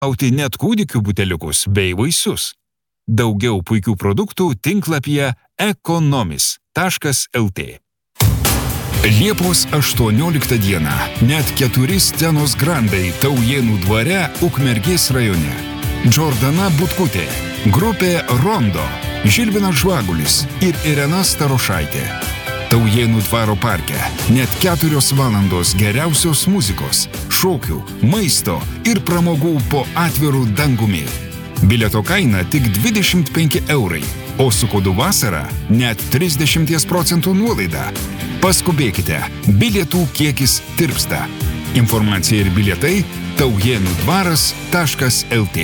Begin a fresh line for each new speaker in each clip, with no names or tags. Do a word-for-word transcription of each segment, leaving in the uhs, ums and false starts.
Gauti net kūdikių buteliukus bei vaisius. Daugiau puikių produktų tinklapyje ekonomis taškas lt. Liepos aštuonioliktą dieną net keturi scenos grandai Taujėnų dvare Ukmergės rajone. Džordana Butkutė, grupė Rondo, Žilvinas Žvagulis ir Irena Starošaitė. Taujėnų dvaro parke net keturios valandos geriausios muzikos, šokių, maisto ir pramogų po atvirų dangumi. Bilieto kaina tik dvidešimt penki eurai, o su kodu vasara net trisdešimt procentų nuolaida. Paskubėkite, bilietų kiekis tirpsta. Informacija ir bilietai taujėnų dvaras taškas lt.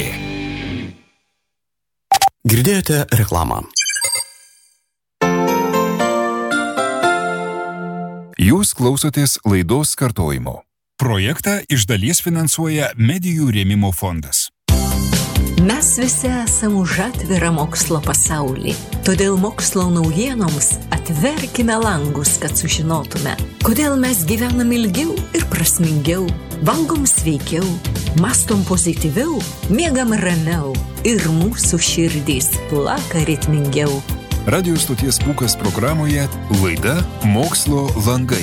Girdėjote reklamą.
Jūs klausotės laidos kartojimo. Projektą iš dalies finansuoja Medijų rėmimo fondas.
Mes visi esame už atvirą mokslo pasaulį, todėl mokslo naujienoms atverkime langus, kad sužinotume, kodėl mes gyvenam ilgiau ir prasmingiau, valgom sveikiau, mastom pozityviau, miegam ramiau ir mūsų širdys plaka ritmingiau.
Radio stoties Pūkas programoje laida Mokslo langai.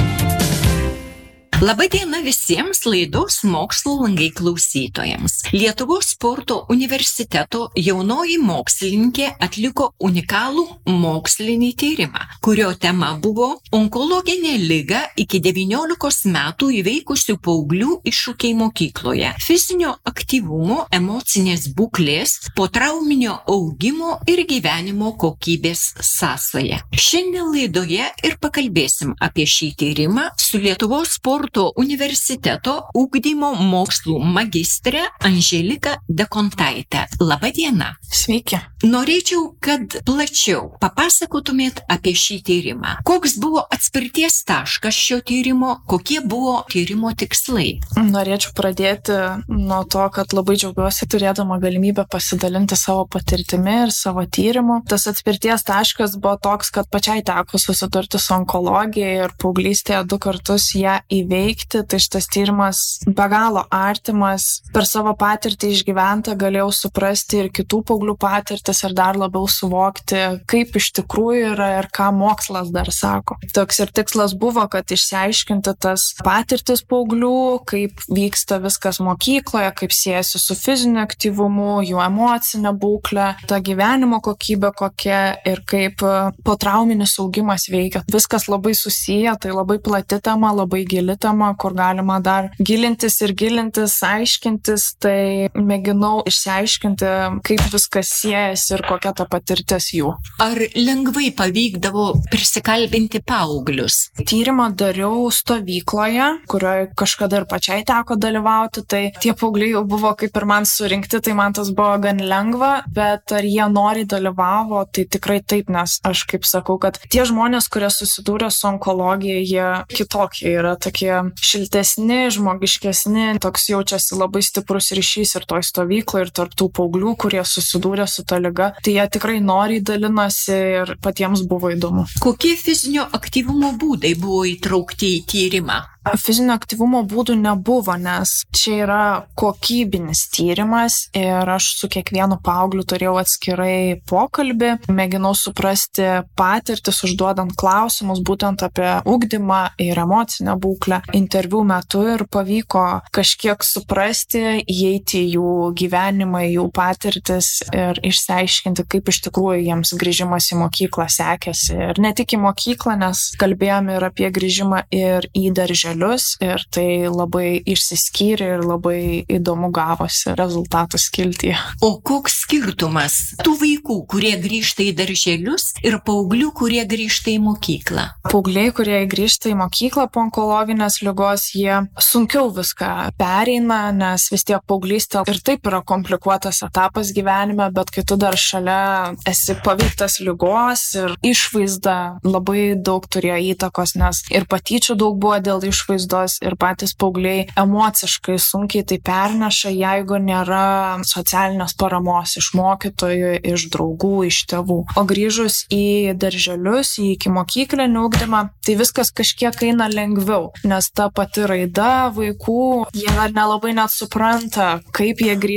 Labadiena visiems laidos Mokslo langai klausytojams. Lietuvos sporto universiteto jaunoji mokslininkė atliko unikalų mokslinį tyrimą, kurio tema buvo onkologinė liga iki devyniolikos metų įveikusių paauglių iššūkiai mokykloje, fizinio aktyvumo, emocinės būklės, potrauminio augimo ir gyvenimo kokybės sąsaja. Šiandien laidoje ir pakalbėsim apie šį tyrimą su Lietuvos sporto universiteto ugdymo mokslų magistrė Anželika Dekontaitė. Labadiena.
Sveiki.
Norėčiau, kad plačiau papasakotumėt apie šį tyrimą. Koks buvo atspirties taškas šio tyrimo, kokie buvo tyrimo tikslai?
Norėčiau pradėti nuo to, kad labai džiaugiuosi turėdama galimybę pasidalinti savo patirtimi ir savo tyrimu. Tas atspirties taškas buvo toks, kad pačiai teko susidurti su onkologija ir paauglystėje du kartus ją įveikti. Tai šitas tyrimas be galo artimas, per savo patirtį išgyventą galėjau suprasti ir kitų paauglių patirtis ir dar labiau suvokti, kaip iš tikrųjų yra ir ką mokslas dar sako. Toks ir tikslas buvo, kad išsiaiškinti tas patirtis paauglių, kaip vyksta viskas mokykloje, kaip siejasi su fiziniu aktyvumu, jų emocinė būklė, ta gyvenimo kokybė kokia ir kaip potrauminis augimas veikia. Viskas labai susiję, tai labai plati tema, labai gili tema, kur galima dar gilintis ir gilintis, aiškintis, tai mėginau išsiaiškinti, kaip viskas siejasi ir kokia ta patirtis jų.
Ar lengvai pavykdavo prisikalbinti paauglius?
Tyrimą dariau stovykloje, kurioje kažkada ir pačiai teko dalyvauti, tai tie paaugliai jau buvo kaip ir man surinkti, tai man tas buvo gan lengva, bet ar jie nori dalyvavo, tai tikrai taip, nes aš kaip sakau, kad tie žmonės, kurie susidūrė su onkologija, jie kitokie yra, tokie šiltesni, žmogiškesni, toks jaučiasi labai stiprus ryšys ir toj stovykloje, ir tarp tų paauglių, kurie susidūrė su ta liga, tai jie tikrai noriai dalinosi ir patiems buvo įdomu.
Kokie fizinio aktyvumo būdai buvo įtraukti į tyrimą?
Fizinio aktyvumo būdų nebuvo, nes čia yra kokybinis tyrimas ir aš su kiekvienu paaugliu turėjau atskirai pokalbį, mėginau suprasti patirtis, užduodant klausimus būtent apie ugdymą ir emocinę būklę interviu metu ir pavyko kažkiek suprasti, įeiti jų gyvenimą, jų patirtis ir išsiaiškinti, kaip iš tikrųjų jiems grįžimas į mokyklą sekėsi. Ir ne tik į mokyklą, nes kalbėjome ir apie grįžimą ir į darželį. Ir tai labai išsiskyrė ir labai įdomu gavosi rezultatų skiltyje.
O koks skirtumas tų vaikų, kurie grįžta į darželius ir paauglių, kurie grįžta į mokyklą?
Paaugliai, kurie grįžta į mokyklą po onkologinės ligos, jie sunkiau viską pereina, nes vis tiek paauglystė ir taip yra komplikuotas etapas gyvenime, bet kai tu dar šalia esi paveiktas ligos ir išvaizda labai daug turėjo įtakos, nes ir patyčių daug buvo dėl išvaizdos, išvaizdos ir patys paaugliai emociškai sunkiai tai perneša, jeigu nėra socialinės paramos iš mokytojų, iš draugų, iš tėvų. O grįžus į darželius, į ikimokyklinį ugdymą, tai viskas kažkiek eina lengviau, nes ta pati raida vaikų, jie dar nelabai net supranta, kaip jie grįžta